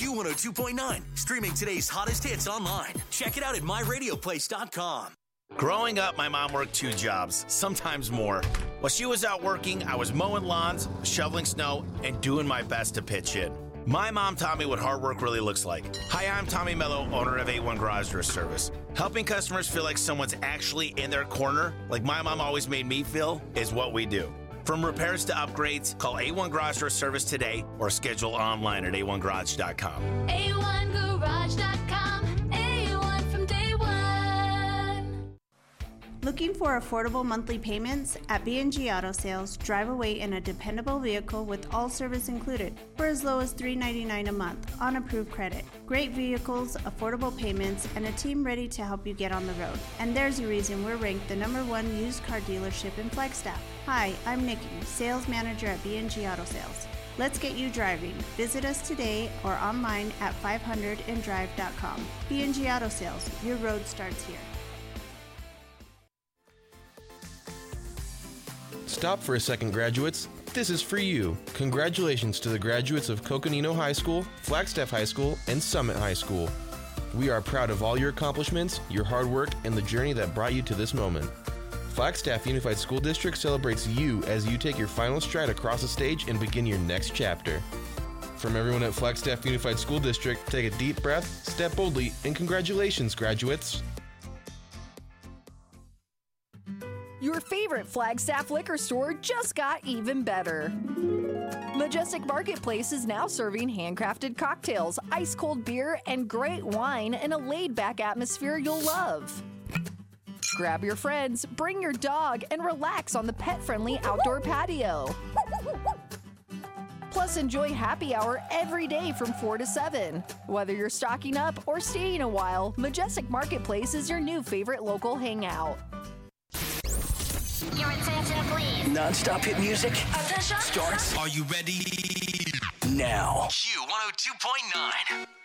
Q102.9, streaming today's hottest hits online. Check it out at myradioplace.com. Growing up, my mom worked 2 jobs, sometimes more. While she was out working, I was mowing lawns, shoveling snow, and doing my best to pitch in. My mom taught me what hard work really looks like. Hi, I'm Tommy Mello, owner of A1 Garage Door Service. Helping customers feel like someone's actually in their corner, like my mom always made me feel, is what we do. From repairs to upgrades, call A1 Garage Door Service today or schedule online at a1garage.com. A1garage.com. A1 from day one. Looking for affordable monthly payments? At B&G Auto Sales, drive away in a dependable vehicle with all service included for as low as $3.99 a month on approved credit. Great vehicles, affordable payments, and a team ready to help you get on the road. And there's a reason we're ranked the #1 used car dealership in Flagstaff. Hi, I'm Nikki, sales manager at B&G Auto Sales. Let's get you driving. Visit us today or online at 500andrive.com. B&G Auto Sales, your road starts here. Stop for a second, graduates. This is for you. Congratulations to the graduates of Coconino High School, Flagstaff High School, and Summit High School. We are proud of all your accomplishments, your hard work, and the journey that brought you to this moment. Flagstaff Unified School District celebrates you as you take your final stride across the stage and begin your next chapter. From everyone at Flagstaff Unified School District, take a deep breath, step boldly, and congratulations, graduates. Your favorite Flagstaff liquor store just got even better. Majestic Marketplace is now serving handcrafted cocktails, ice-cold beer, and great wine in a laid-back atmosphere you'll love. Grab your friends, bring your dog, and relax on the pet-friendly outdoor patio. Plus, enjoy happy hour every day from 4 to 7. Whether you're stocking up or staying a while, Majestic Marketplace is your new favorite local hangout. Your attention, please. Non-stop hit music Attention. starts Are you ready? now. Q102.9.